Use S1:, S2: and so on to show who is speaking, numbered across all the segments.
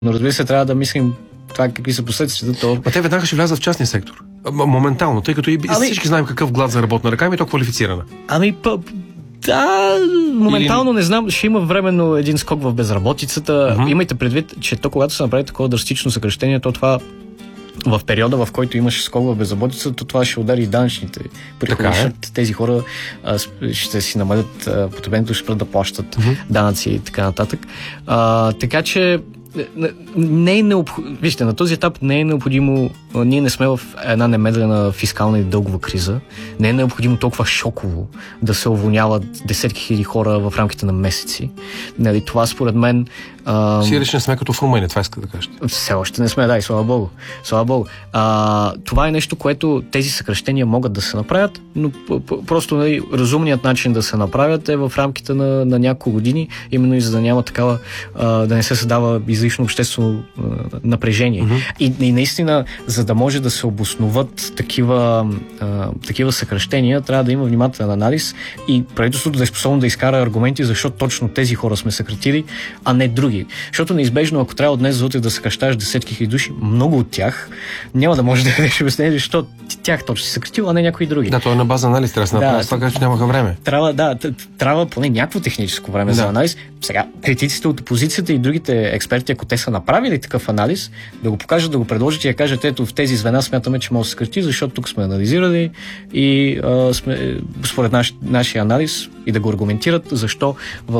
S1: Но разбира се, трябва да мислим това какви са последствията.
S2: А те веднага ще влязат в частния сектор. Моментално, тъй като всички знаем какъв глад за работна ръка, и то квалифицирана.
S1: Да, моментално не знам, ще има временно един скок в безработицата. Имайте предвид, че когато се направи такова драстично съкращение, то това в периода, в който имаш скок в безработицата, това ще удари и данъчните приходи. Тези хора ще си намалят потреблението, ще спрат да плащат данъци и така нататък. Така че не е необходимо. Вижте, на този етап не е необходимо. Ние не сме в една немедлена фискална и дългова криза. Не е необходимо толкова шоково да се уволняват десетки хиляди хора в рамките на месеци. Нали, това според мен.
S2: Сиреч не сме като в Румъния, това иска да кажете.
S1: Все още не сме, да, и слава Богу. Слава Богу. Това е нещо, което тези съкращения могат да се направят, но просто нали, разумният начин да се направят е в рамките на няколко години, именно и за да няма такава, да не се създава излишно обществено напрежение. И наистина, за да може да се обосноват такива съкращения, трябва да има внимателен анализ и правителството да е способно да изкара аргументи, защо точно тези хора сме съкратили, а не други. Защото неизбежно, ако трябва от днес за утре да съкращаш десетки хиляди души, много от тях няма да може да дадеш обяснение, защо тях точно си съкратил, а не някои други.
S2: Да, това е на база анализ, трябва да се направи. Това казва, че нямаха време.
S1: Трябва поне някакво техническо време за анализ. Сега, критиците от опозицията и другите експерти, ако те са направили такъв анализ, да го покажат, да го предложат и да кажат, ето в тези звена смятаме, че може да се съкрати, защото тук сме анализирали и според нашия анализ и да го аргументират, защо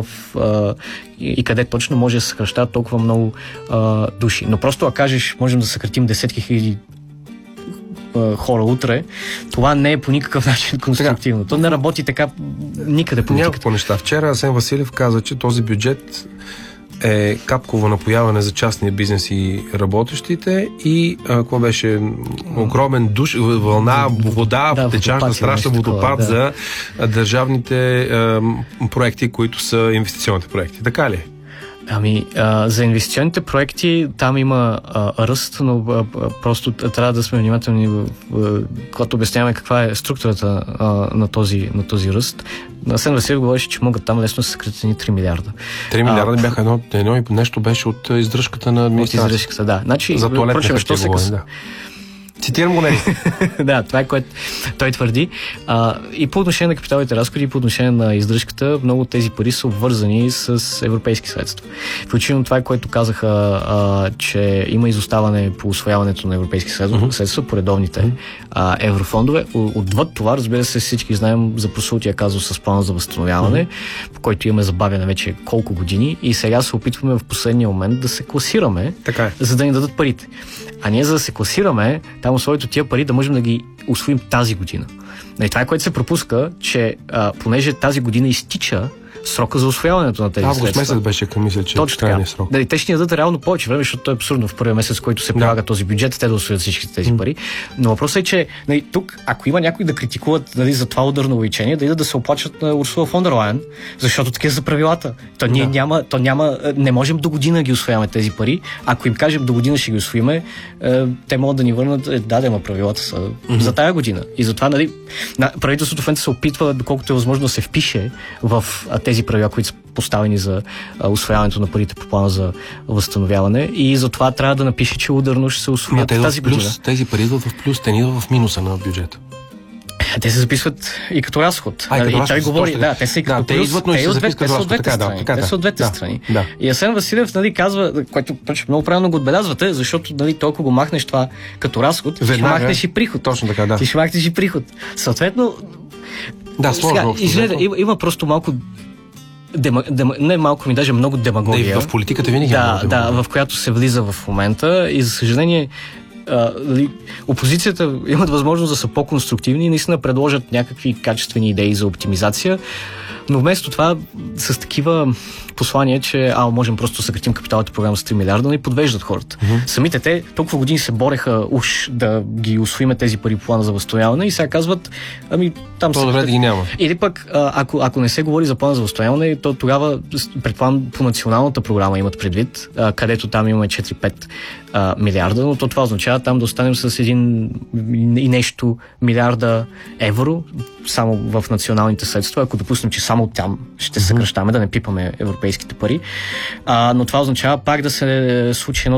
S1: и къде точно може да се съкращават толкова много души. Но просто да кажеш, можем да съкратим десетки хиляди хора утре, това не е по никакъв начин конструктивно. То не работи така никъде по
S2: някакво неща. Вчера Асен Василев каза, че този бюджет е капково напояване за частния бизнес и работещите и какво беше огромен душ, вълна, вода, течаща страшна водопад за държавните проекти, които са инвестиционните проекти. Така ли?
S1: За инвестиционните проекти там има ръст, но просто трябва да сме внимателни, когато обясняваме каква е структурата на този ръст. Асен Василев говореше, че могат там лесно да се съкратят 3 милиарда.
S2: 3 милиарда бяха едно и нещо беше от издръжката на администрацията.
S1: От издръжката, да. Значи,
S2: за туалетни хартия говорим, да. Цитирам го, не.
S1: Да, това е което той твърди. И по отношение на капиталните разходи, и по отношение на издръжката, много от тези пари са обвързани с европейски средства. Включително това, което казаха, че има изоставане по усвояването на европейски средства по редовните еврофондове. Отвъд това, разбира се, всички знаем за прослутия казус с плана за възстановяване, по който имаме забавяне вече колко години и сега се опитваме в последния момент да се класираме, за да ни дадат парите. А ние, за да се класираме, там условието тия пари да можем да ги усвоим тази година. И това е, което се пропуска, че понеже тази година изтича срока за усвояването на тези средства.
S2: Август месец беше, мисля, че крайния срок.
S1: Дали, те ще ни дадат реално повече време, защото то е абсурдно в първия месец, в който се прилага този бюджет, те да усвоят всички тези пари. Но въпросът е, че тук, ако има някой да критикуват за това ударно увеличение, да идат да се оплачат на Урсула фон дер Лайен, защото такива са правилата. Не можем до година да ги усвояваме тези пари. Ако им кажем до година ще ги усвоиме, те могат да ни върнат, правилата са за тая година. И затова правителството в момента се опитва, доколкото е възможно да се впише в тези правила, които са поставени за усвояването на парите по плана за възстановяване и затова трябва да напише, че ударно ще се усвоят тази година.
S2: Тези пари идват в плюс, те не идват в минуса на бюджета.
S1: Те се записват и като разход. И той говори, те са и като плюс, те са от двете страни. И Асен Василев казва, което много правилно го отбелязвате, защото толкова го махнеш това като разход, ще махнеш и приход.
S2: Точно така, да.
S1: Ти ще махнеш и приход. Съответно,
S2: сложно.
S1: Има просто малко не малко ми, даже много демагогия.
S2: В политиката винаги
S1: в която се влиза в момента и за съжаление опозицията имат възможност да са по-конструктивни и наистина предложат някакви качествени идеи за оптимизация, но вместо това с такива послания, че можем просто да съкратим капиталната програма с 3 милиарда, но и подвеждат хората. Самите те толкова години се бореха уж да ги усвоиме тези пари по плана за възстановяване и сега казват, там
S2: са... добре да ги няма.
S1: Или пък, ако не се говори за плана за възстановяване, то тогава, предполагам, по националната програма имат предвид, където там имаме 4-5 милиарда, но това означава там да останем с 1 и нещо милиарда евро само в националните средства, ако допуснем, че само там ще съкръщаме, да не пипаме европейските пари. Но това означава пак да се случи едно